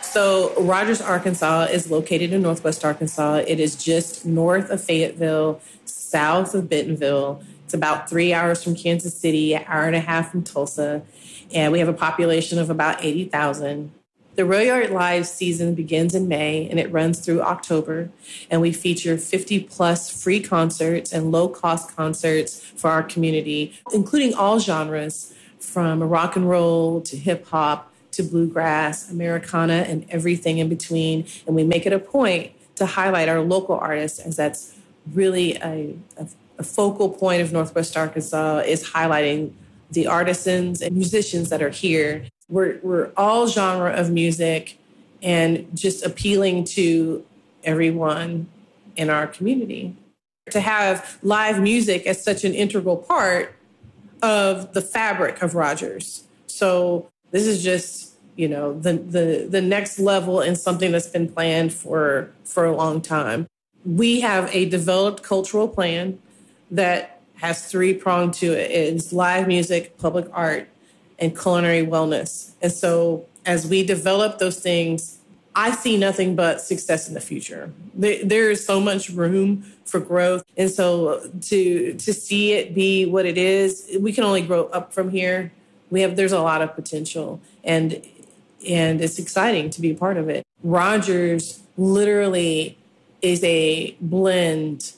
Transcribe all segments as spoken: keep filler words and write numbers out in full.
So Rogers, Arkansas is located in Northwest Arkansas. It is just north of Fayetteville, south of Bentonville. It's about three hours from Kansas City, an hour and a half from Tulsa. And we have a population of about eighty thousand. The Rail Yard Live season begins in May and it runs through October. And we feature fifty plus free concerts and low cost concerts for our community, including all genres from rock and roll to hip hop to bluegrass, Americana, and everything in between. And we make it a point to highlight our local artists, as that's really a, a, a focal point of Northwest Arkansas, is highlighting the artisans and musicians that are here. We're, we're all genre of music and just appealing to everyone in our community. To have live music as such an integral part of the fabric of Rogers. So this is just, you know, the, the, the next level in something that's been planned for, for a long time. We have a developed cultural plan that has three pronged to it. It's live music, public art, and culinary wellness. And so as we develop those things, I see nothing but success in the future. There, there is so much room for growth. And so to to see it be what it is, we can only grow up from here. We have there's a lot of potential, and and it's exciting to be a part of it. Rogers literally is a blend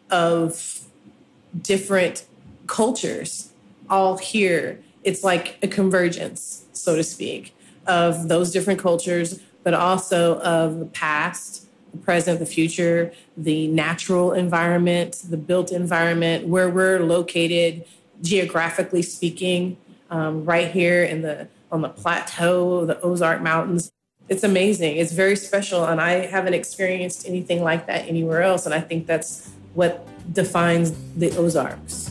of different cultures all here. It's like a convergence, so to speak, of those different cultures, but also of the past, the present, the future, the natural environment, the built environment, where we're located geographically speaking, um, right here in the on the plateau, the Ozark Mountains. It's amazing. It's very special, and I haven't experienced anything like that anywhere else, and I think that's what defines the Ozarks.